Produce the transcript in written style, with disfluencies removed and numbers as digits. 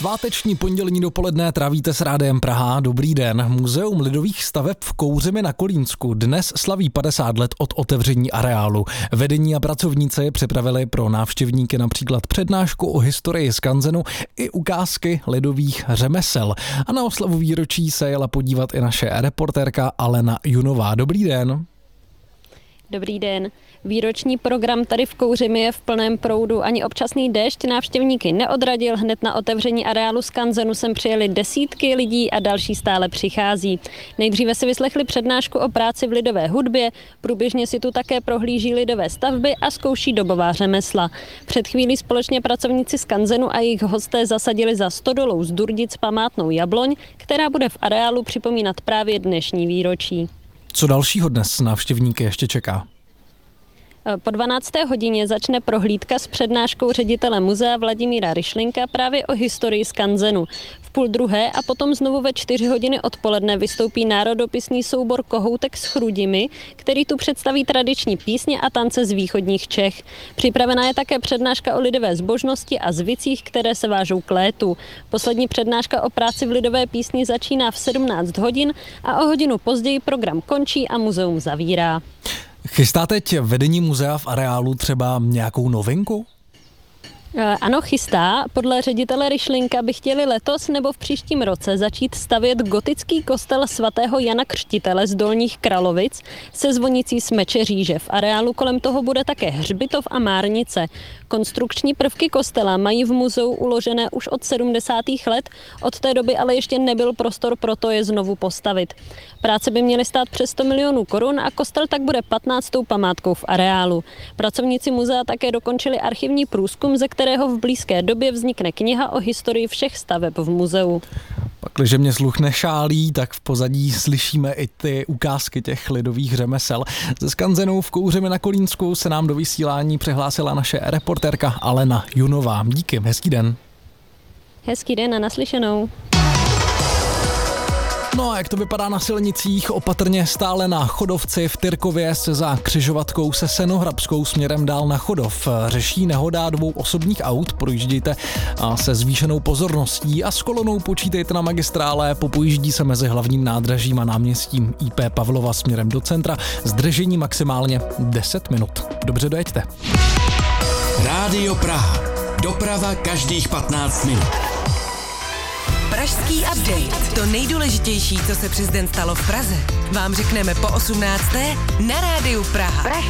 Sváteční pondělní dopoledne trávíte s Rádiem Praha. Dobrý den. Muzeum lidových staveb v Kouřimi na Kolínsku dnes slaví 50 let od otevření areálu. Vedení a pracovníci připravili pro návštěvníky například přednášku o historii skanzenu i ukázky lidových řemesel. A na oslavu výročí se jela podívat i naše reportérka Alena Junová. Dobrý den. Dobrý den. Výroční program tady v Kouřimi je v plném proudu. Ani občasný déšť návštěvníky neodradil. Hned na otevření areálu skanzenu sem přijeli desítky lidí a další stále přichází. Nejdříve si vyslechli přednášku o práci v lidové hudbě, průběžně si tu také prohlíží lidové stavby a zkouší dobová řemesla. Před chvílí společně pracovníci skanzenu a jejich hosté zasadili za stodolou z Durdic památnou jabloň, která bude v areálu připomínat právě dnešní výročí. Co dalšího dnes návštěvníky ještě čeká? Po 12. hodině začne prohlídka s přednáškou ředitele muzea Vladimíra Ryšlinka právě o historii skanzenu. V 12:30 a potom znovu ve 4 hodiny odpoledne vystoupí národopisný soubor Kohoutek s chrudimi, který tu představí tradiční písně a tance z východních Čech. Připravená je také přednáška o lidové zbožnosti a zvicích, které se vážou k létu. Poslední přednáška o práci v lidové písni začíná v 17 hodin a o hodinu později program končí a muzeum zavírá. Chystá teď vedení muzea v areálu třeba nějakou novinku? Ano, chystá. Podle ředitele Ryšlinka by chtěli letos nebo v příštím roce začít stavět gotický kostel svatého Jana Křtitele z Dolních Kralovic se zvonicí z Mečeříže. V areálu kolem toho bude také hřbitov a márnice. Konstrukční prvky kostela mají v muzeu uložené už od 70. let, od té doby ale ještě nebyl prostor pro to je znovu postavit. Práce by měly stát přes 100 milionů korun a kostel tak bude 15. památkou v areálu. Pracovníci muzea také dokončili archivní průzkum, ze kterého v blízké době vznikne kniha o historii všech staveb v muzeu. Pakliže mě sluch nešálí, tak v pozadí slyšíme i ty ukázky těch lidových řemesel. Ze skanzenu v Kouřimi na Kolínsku se nám do vysílání přihlásila naše reportérka Alena Junová. Díky, hezký den. Hezký den a naslyšenou. No a jak to vypadá na silnicích, opatrně stále na Chodovci v Tyrkově se za křižovatkou se Senohrabskou směrem dál na Chodov. Řeší nehoda 2 osobních aut, projíždějte se zvýšenou pozorností a s kolonou počítejte na magistrále, popojíždí se mezi hlavním nádražím a náměstím IP Pavlova směrem do centra, zdržení maximálně 10 minut. Dobře dojeďte. Rádio Praha. Doprava každých 15 minut. Pražský update. To nejdůležitější, co se přes den stalo v Praze, vám řekneme po 18. na Rádiu Praha.